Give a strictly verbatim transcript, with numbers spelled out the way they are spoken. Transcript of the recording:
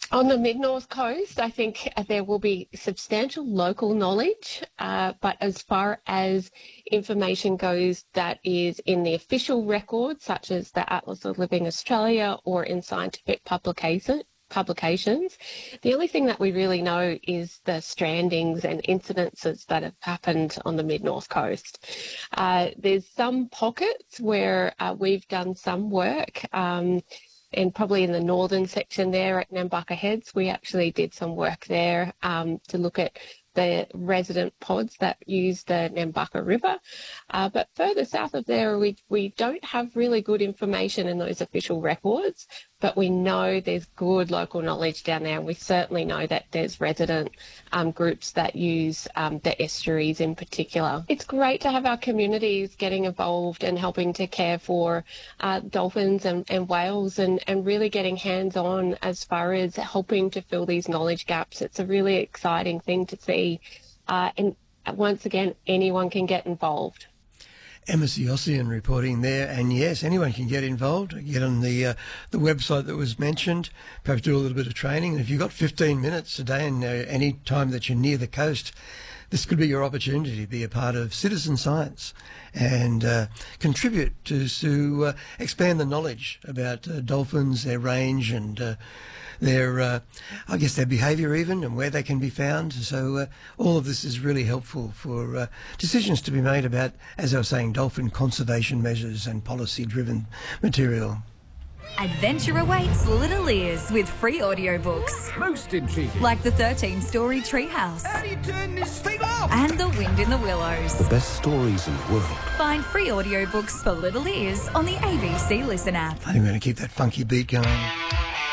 On the mid-north coast, I think there will be substantial local knowledge, uh, but as far as information goes that is in the official records, such as the Atlas of Living Australia or in scientific publication, publications, the only thing that we really know is the strandings and incidences that have happened on the mid-north coast. Uh, there's some pockets where uh, we've done some work, um, and probably in the northern section there at Nambucca Heads, we actually did some work there um, to look at the resident pods that use the Nambucca River. Uh, but further south of there, we, we don't have really good information in those official records, but we know there's good local knowledge down there, and we certainly know that there's resident um, groups that use um, the estuaries in particular. It's great to have our communities getting involved and helping to care for uh, dolphins and, and whales and, and really getting hands-on as far as helping to fill these knowledge gaps. It's a really exciting thing to see. Uh, and once again, anyone can get involved. Emma Siossian reporting there, and yes, anyone can get involved. Get on the uh, the website that was mentioned, perhaps do a little bit of training, and if you've got fifteen minutes a day and uh, any time that you're near the coast, this could be your opportunity to be a part of citizen science and uh, contribute to, to uh, expand the knowledge about uh, dolphins, their range and uh, their, uh, I guess, their behaviour even, and where they can be found. So uh, all of this is really helpful for uh, decisions to be made about, as I was saying, dolphin conservation measures and policy-driven material. Adventure awaits little ears with free audiobooks. Most intriguing. Like the thirteen-storey treehouse. How do you turn this thing off? And The Wind in the Willows. The best stories in the world. Find free audiobooks for little ears on the A B C Listen app. I think we're going to keep that funky beat going.